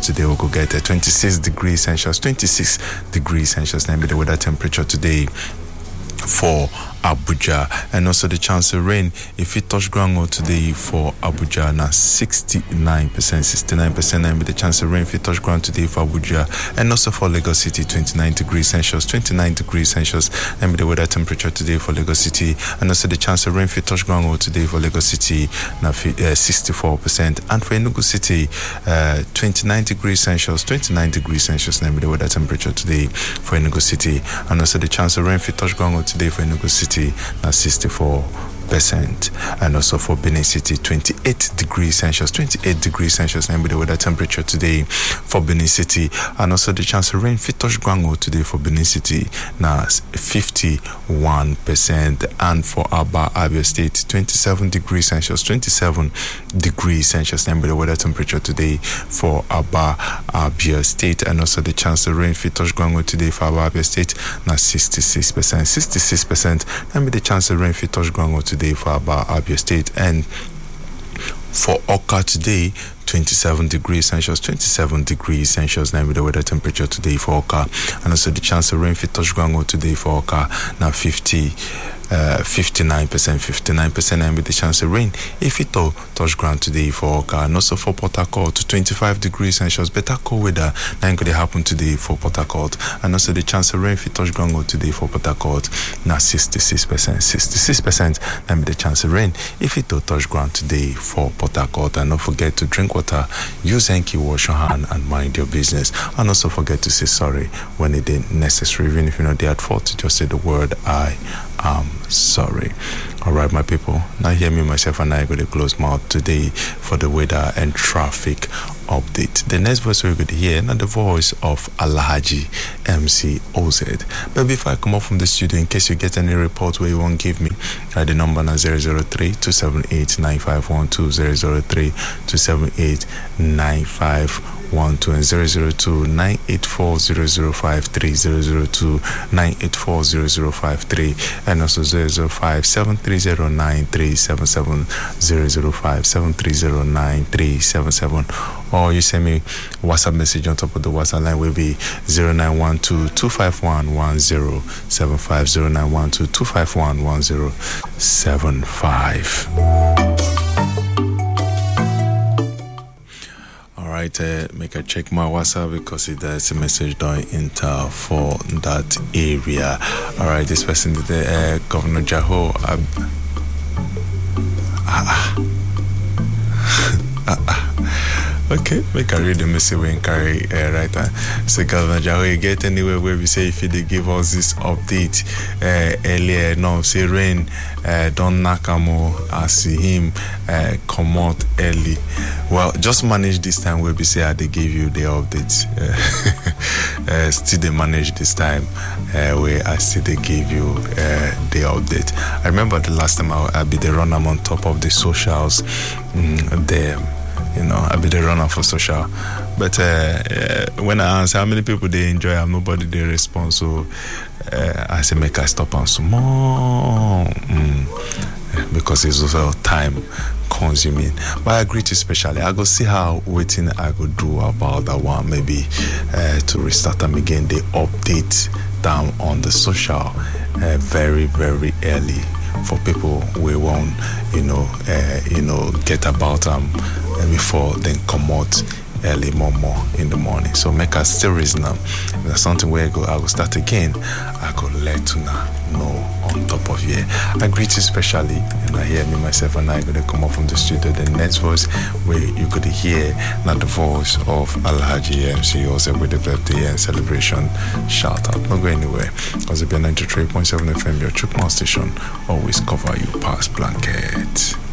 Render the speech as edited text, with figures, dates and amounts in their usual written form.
today. We could get 26 degrees Celsius, 26 degrees Celsius. Maybe the weather temperature today for Abuja, and also the chance of rain if it touch ground today for Abuja now 69%, and with the chance of rain if it touch ground today for Abuja, and also for Lagos City 29 degrees Celsius, 29 degrees Celsius, and with the weather temperature today for Lagos City, and also the chance of rain if it touch ground today for Lagos City now 64%, and for Enugu City 29 degrees Celsius, 29 degrees Celsius, and with the weather temperature today for Enugu City, and also the chance of rain if it touch ground today for Enugu City now 64%, and also for Benin City 28 degrees Celsius, 28 degrees Celsius, and with the weather temperature today for Benin City, and also the chance of rain fit touch ground today for Benin City now 51%, and for Abia State 27 degrees Celsius, 27 degrees Celsius, and with the weather temperature today for Abia State, and also the chance of rain fit touch ground today for Abia State now 66%, and with the chance of rain fit touch ground today for Abia State, and for Oka today 27 degrees Celsius, 27 degrees Celsius, and with the weather temperature today for Oka, and also the chance of rain fit touch ground today for Oka now 59%, and with the chance of rain if it touch ground today for Oka, and also for Port Harcourt 25 degrees Celsius, better cold weather now could happen today for Port Harcourt, and also the chance of rain if it touch ground today for Port Harcourt now 66%, and with the chance of rain if it touch ground today for Port Harcourt. And don't forget to drink water, use hanky, wash your hand, and mind your business, and also forget to say sorry when it ain't necessary. Even if you know they at fault, just say the word I am sorry. Alright, my people, now hear me, myself, and I go to close mouth today for the weather and traffic update. The next voice we're going to hear, not the voice of Alhaji MC OZ. But before I come up from the studio, in case you get any report where you want to give me, the number now 003-278-9512, 003-278-9512, and 002-984-0053, 002-984-0053, and also 005-730-9377, 005-730-9377, or you send me WhatsApp message on top of the WhatsApp line will be 0912-251-1075, 0912-251-1075. Alright, make I check my WhatsApp because there's a message don't enter for that area. Alright, this person today, Governor Jaho. Okay, make I read the message when carry right. So Governor Jaho, you get anywhere where we say if they give us this update earlier, no, say rain don't nakamo, I see him come out early. Well, just manage this time where we say they give you the updates. Still they manage this time where I still they give you the update. I remember the last time I be the runner on top of the socials there. You know, I be the runner for social. But when I ask how many people they enjoy, nobody they respond. So I say make I stop on small because it's also time consuming. But I agree to especially. I go see how waiting I go do about that one. Maybe to restart them again. They update down on the social very, very early. For people we won't, get about them before then come out early more in the morning. So make us still reason them. If there's something where I go start again, I go let you know on top of here. I greet you specially, and I hear me myself and I gonna come up from the studio. The next voice where you could hear not the voice of Alhaji MC also with the birthday and celebration shout out. Don't go anywhere, because it's been 93.7 FM, your Chukma station, always cover you past blanket.